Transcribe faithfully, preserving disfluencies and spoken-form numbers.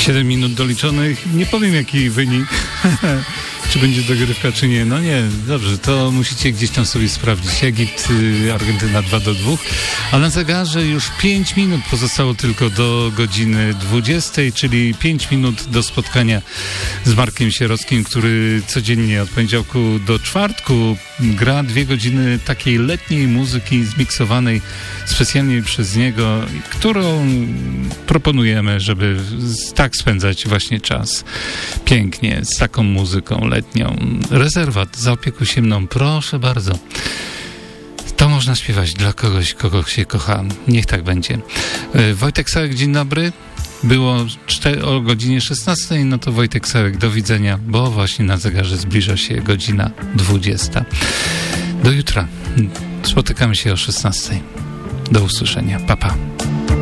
siedem minut doliczonych. Nie powiem, jaki wynik. Czy będzie dogrywka, czy nie. No nie, dobrze, to musicie gdzieś tam sobie sprawdzić. Egipt, y, Argentyna dwa do dwóch. A na zegarze już pięć minut pozostało tylko do godziny dwudziestej, czyli pięć minut do spotkania z Markiem Sierockim, który codziennie od poniedziałku do czwartku gra dwie godziny takiej letniej muzyki zmiksowanej specjalnie przez niego, którą proponujemy, żeby tak spędzać właśnie czas. Pięknie, z taką muzyką letnią. Rezerwat, zaopiekuj się mną, proszę bardzo. To można śpiewać dla kogoś, kogo się kocha. Niech tak będzie. Wojtek Sałek, dzień dobry. Było o godzinie szesnastej, no to Wojtek Sałek, do widzenia, bo właśnie na zegarze zbliża się godzina dwudziesta. Do jutra. Spotykamy się o szesnastej. Do usłyszenia. Pa, pa.